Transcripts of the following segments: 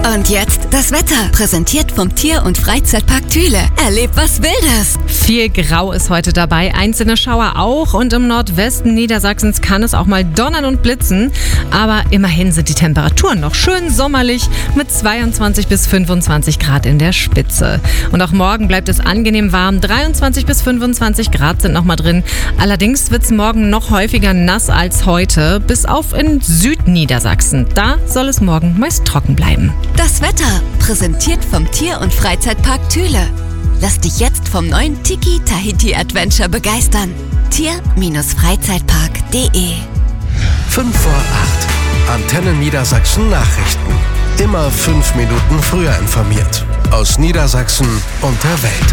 Und jetzt das Wetter, präsentiert vom Tier- und Freizeitpark Thüle. Erlebt was Wildes. Viel Grau ist heute dabei, einzelne Schauer auch und im Nordwesten Niedersachsens kann es auch mal donnern und blitzen. Aber immerhin sind die Temperaturen noch schön sommerlich mit 22 bis 25 Grad in der Spitze. Und auch morgen bleibt es angenehm warm, 23 bis 25 Grad sind noch mal drin. Allerdings wird es morgen noch häufiger nass als heute, bis auf in Südniedersachsen. Da soll es morgen meist trocken bleiben. Das Wetter, präsentiert vom Tier- und Freizeitpark Thüle. Lass dich jetzt vom neuen Tiki Tahiti Adventure begeistern. Tier-Freizeitpark.de 5 vor 8. Antenne Niedersachsen Nachrichten. Immer 5 Minuten früher informiert. Aus Niedersachsen und der Welt.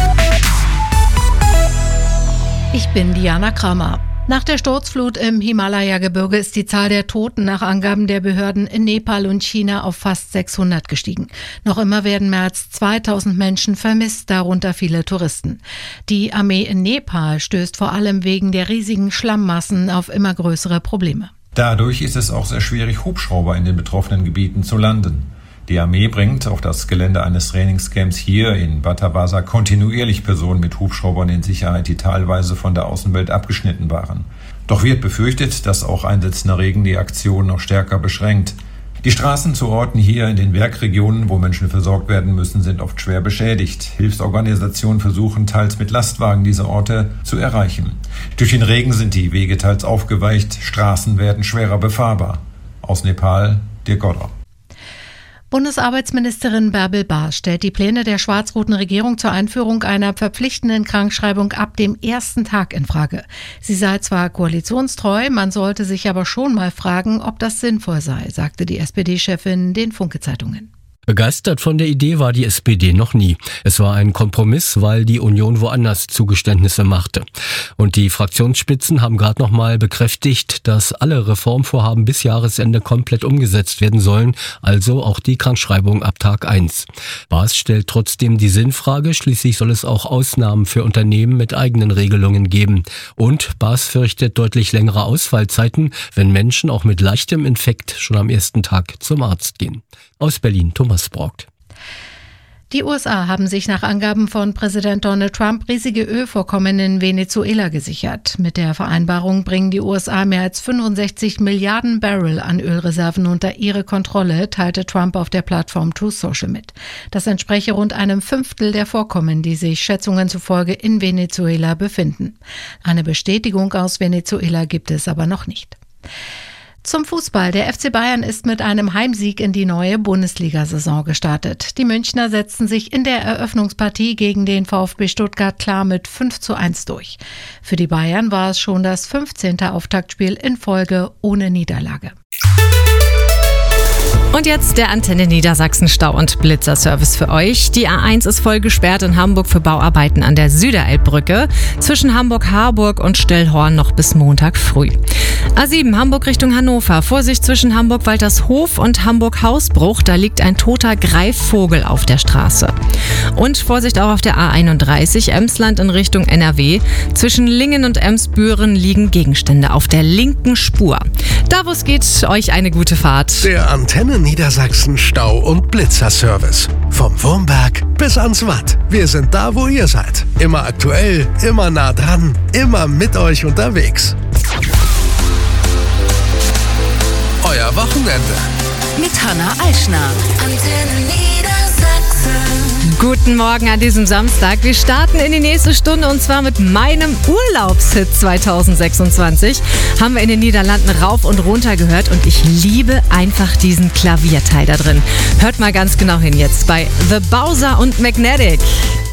Ich bin Diana Kramer. Nach der Sturzflut im Himalaya-Gebirge ist die Zahl der Toten nach Angaben der Behörden in Nepal und China auf fast 600 gestiegen. Noch immer werden mehr als 2000 Menschen vermisst, darunter viele Touristen. Die Armee in Nepal stößt vor allem wegen der riesigen Schlammmassen auf immer größere Probleme. Dadurch ist es auch sehr schwierig, Hubschrauber in den betroffenen Gebieten zu landen. Die Armee bringt auf das Gelände eines Trainingscamps hier in Batabasa kontinuierlich Personen mit Hubschraubern in Sicherheit, die teilweise von der Außenwelt abgeschnitten waren. Doch wird befürchtet, dass auch einsetzender Regen die Aktion noch stärker beschränkt. Die Straßen zu Orten hier in den Bergregionen, wo Menschen versorgt werden müssen, sind oft schwer beschädigt. Hilfsorganisationen versuchen teils mit Lastwagen diese Orte zu erreichen. Durch den Regen sind die Wege teils aufgeweicht, Straßen werden schwerer befahrbar. Aus Nepal, Dirk Godder. Bundesarbeitsministerin Bärbel Baas stellt die Pläne der schwarz-roten Regierung zur Einführung einer verpflichtenden Krankschreibung ab dem ersten Tag in Frage. Sie sei zwar koalitionstreu, man sollte sich aber schon mal fragen, ob das sinnvoll sei, sagte die SPD-Chefin den Funke-Zeitungen. Begeistert von der Idee war die SPD noch nie. Es war ein Kompromiss, weil die Union woanders Zugeständnisse machte. Und die Fraktionsspitzen haben gerade noch mal bekräftigt, dass alle Reformvorhaben bis Jahresende komplett umgesetzt werden sollen, also auch die Krankschreibung ab Tag 1. Baas stellt trotzdem die Sinnfrage, schließlich soll es auch Ausnahmen für Unternehmen mit eigenen Regelungen geben. Und Baas fürchtet deutlich längere Ausfallzeiten, wenn Menschen auch mit leichtem Infekt schon am ersten Tag zum Arzt gehen. Aus Berlin, Thomas Braugt. Die USA haben sich nach Angaben von Präsident Donald Trump riesige Ölvorkommen in Venezuela gesichert. Mit der Vereinbarung bringen die USA mehr als 65 Milliarden Barrel an Ölreserven unter ihre Kontrolle, teilte Trump auf der Plattform Truth Social mit. Das entspreche rund einem Fünftel der Vorkommen, die sich Schätzungen zufolge in Venezuela befinden. Eine Bestätigung aus Venezuela gibt es aber noch nicht. Zum Fußball. Der FC Bayern ist mit einem Heimsieg in die neue Bundesliga-Saison gestartet. Die Münchner setzten sich in der Eröffnungspartie gegen den VfB Stuttgart klar mit 5:1 durch. Für die Bayern war es schon das 15. Auftaktspiel in Folge ohne Niederlage. Und jetzt der Antenne Niedersachsen Stau- und Blitzerservice für euch. Die A1 ist voll gesperrt in Hamburg für Bauarbeiten an der Süderelbbrücke. Zwischen Hamburg-Harburg und Stillhorn noch bis Montag früh. A7 Hamburg Richtung Hannover. Vorsicht zwischen Hamburg-Waltershof und Hamburg-Hausbruch. Da liegt ein toter Greifvogel auf der Straße. Und Vorsicht auch auf der A31 Emsland in Richtung NRW. Zwischen Lingen und Emsbüren liegen Gegenstände auf der linken Spur. Da wo es geht, euch eine gute Fahrt. Der Antenne Niedersachsen Stau- und Blitzerservice. Vom Wurmberg bis ans Watt. Wir sind da, wo ihr seid. Immer aktuell, immer nah dran, immer mit euch unterwegs. Euer Wochenende. Mit Hanna Eichner. Antenne Niedersachsen. Guten Morgen an diesem Samstag. Wir starten in die nächste Stunde und zwar mit meinem Urlaubshit 2026. Haben wir in den Niederlanden rauf und runter gehört und ich liebe einfach diesen Klavierteil da drin. Hört mal ganz genau hin jetzt bei The Bowser und Magnetic.